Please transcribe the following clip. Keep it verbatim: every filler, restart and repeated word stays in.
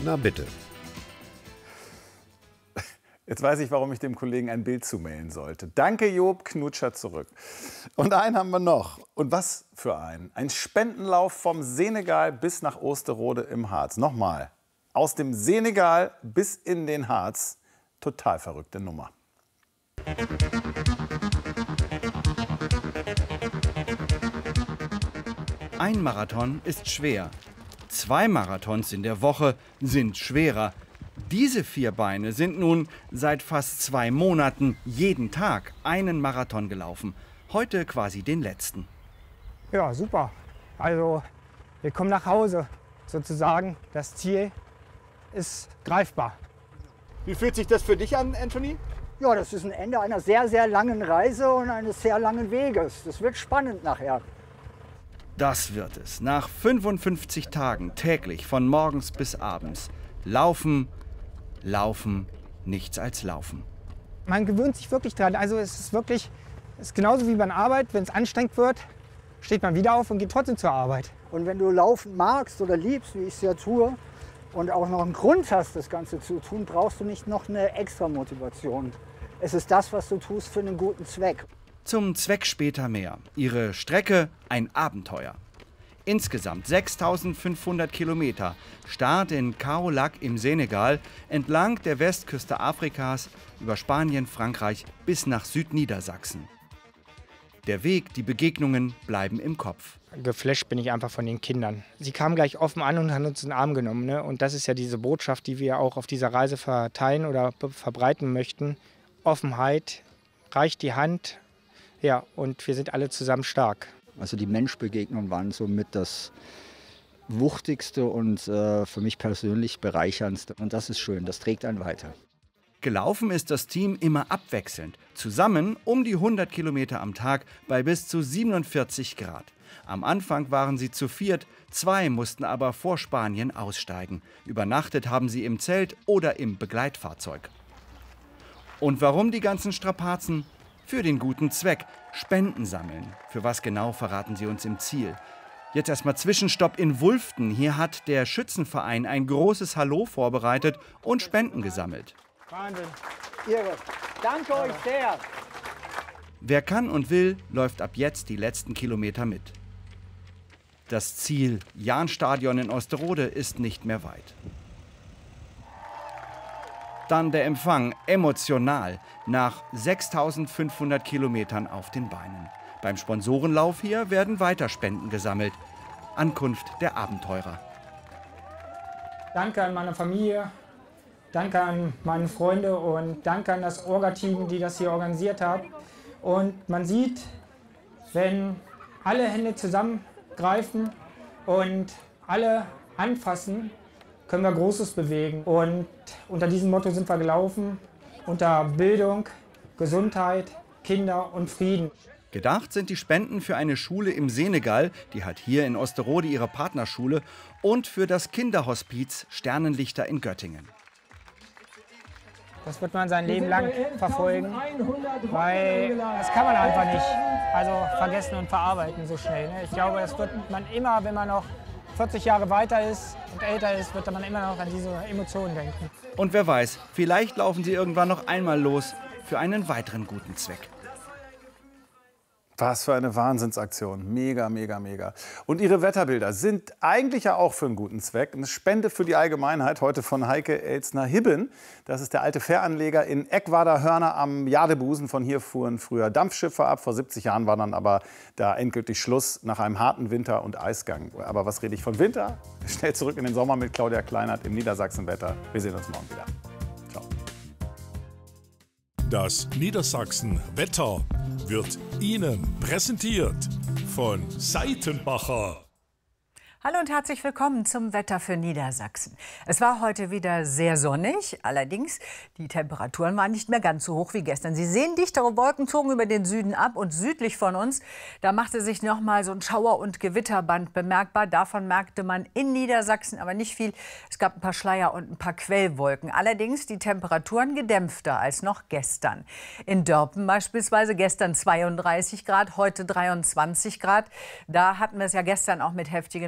Na bitte. Jetzt weiß ich, warum ich dem Kollegen ein Bild zumailen sollte. Danke, Job, Knutscher zurück. Und einen haben wir noch. Und was für einen? Ein Spendenlauf vom Senegal bis nach Osterode im Harz. Nochmal, aus dem Senegal bis in den Harz. Total verrückte Nummer. Ein Marathon ist schwer. Zwei Marathons in der Woche sind schwerer. Diese vier Beine sind nun seit fast zwei Monaten jeden Tag einen Marathon gelaufen. Heute quasi den letzten. Ja, super. Also wir kommen nach Hause sozusagen. Das Ziel ist greifbar. Wie fühlt sich das für dich an, Anthony? Ja, das ist ein Ende einer sehr, sehr langen Reise und eines sehr langen Weges. Das wird spannend nachher. Das wird es. Nach fünfundfünfzig Tagen täglich von morgens bis abends. Laufen, laufen, nichts als laufen. Man gewöhnt sich wirklich dran. Also es ist wirklich, es ist genauso wie bei der Arbeit. Wenn es anstrengend wird, steht man wieder auf und geht trotzdem zur Arbeit. Und wenn du laufen magst oder liebst, wie ich es ja tue, und auch noch einen Grund hast, das Ganze zu tun, brauchst du nicht noch eine extra Motivation. Es ist das, was du tust für einen guten Zweck. Zum Zweck später mehr. Ihre Strecke ein Abenteuer. Insgesamt sechstausendfünfhundert Kilometer. Start in Kaolack im Senegal, entlang der Westküste Afrikas, über Spanien, Frankreich bis nach Südniedersachsen. Der Weg, die Begegnungen bleiben im Kopf. Geflasht bin ich einfach von den Kindern. Sie kamen gleich offen an und haben uns in den Arm genommen. Ne? Und das ist ja diese Botschaft, die wir auch auf dieser Reise verteilen oder verbreiten möchten. Offenheit, reicht die Hand, ja, und wir sind alle zusammen stark. Also die Menschbegegnungen waren somit das Wuchtigste und äh, für mich persönlich bereicherndste. Und das ist schön, das trägt einen weiter. Gelaufen ist das Team immer abwechselnd. Zusammen um die hundert Kilometer am Tag bei bis zu siebenundvierzig Grad. Am Anfang waren sie zu viert, zwei mussten aber vor Spanien aussteigen. Übernachtet haben sie im Zelt oder im Begleitfahrzeug. Und warum die ganzen Strapazen? Für den guten Zweck. Spenden sammeln. Für was genau, verraten sie uns im Ziel. Jetzt erstmal Zwischenstopp in Wulften. Hier hat der Schützenverein ein großes Hallo vorbereitet und Spenden gesammelt. Wahnsinn. Irre. Danke euch sehr. Wer kann und will, läuft ab jetzt die letzten Kilometer mit. Das Ziel, Jahnstadion in Osterode, ist nicht mehr weit. Dann der Empfang, emotional, nach sechstausendfünfhundert Kilometern auf den Beinen. Beim Sponsorenlauf hier werden weiter Spenden gesammelt. Ankunft der Abenteurer. Danke an meine Familie, danke an meine Freunde und danke an das Orga-Team, die das hier organisiert hat. Und man sieht, wenn alle Hände zusammengreifen und alle anfassen, können wir Großes bewegen. Und unter diesem Motto sind wir gelaufen, unter Bildung, Gesundheit, Kinder und Frieden. Gedacht sind die Spenden für eine Schule im Senegal, die hat hier in Osterode ihre Partnerschule, und für das Kinderhospiz Sternenlichter in Göttingen. Das wird man sein Leben lang verfolgen, weil das kann man einfach nicht also vergessen und verarbeiten so schnell. Ne? Ich glaube, das wird man immer, wenn man noch vierzig Jahre weiter ist und älter ist, wird man immer noch an diese Emotionen denken. Und wer weiß, vielleicht laufen sie irgendwann noch einmal los für einen weiteren guten Zweck. Was für eine Wahnsinnsaktion. Mega, mega, mega. Und Ihre Wetterbilder sind eigentlich ja auch für einen guten Zweck. Eine Spende für die Allgemeinheit, heute von Heike Elsner-Hibben. Das ist der alte Fähranleger in Eckwader-Hörner am Jadebusen. Von hier fuhren früher Dampfschiffe ab. Vor siebzig Jahren war dann aber da endgültig Schluss nach einem harten Winter und Eisgang. Aber was rede ich von Winter? Schnell zurück in den Sommer mit Claudia Kleinert im Niedersachsen-Wetter. Wir sehen uns morgen wieder. Ciao. Das Niedersachsen-Wetter wird Ihnen präsentiert von Seitenbacher. Hallo und herzlich willkommen zum Wetter für Niedersachsen. Es war heute wieder sehr sonnig, allerdings die Temperaturen waren nicht mehr ganz so hoch wie gestern. Sie sehen, dichtere Wolken zogen über den Süden ab und südlich von uns, da machte sich noch mal so ein Schauer- und Gewitterband bemerkbar. Davon merkte man in Niedersachsen aber nicht viel. Es gab ein paar Schleier und ein paar Quellwolken. Allerdings die Temperaturen gedämpfter als noch gestern. In Dörpen beispielsweise gestern zweiunddreißig Grad, heute dreiundzwanzig Grad. Da hatten wir es ja gestern auch mit heftigen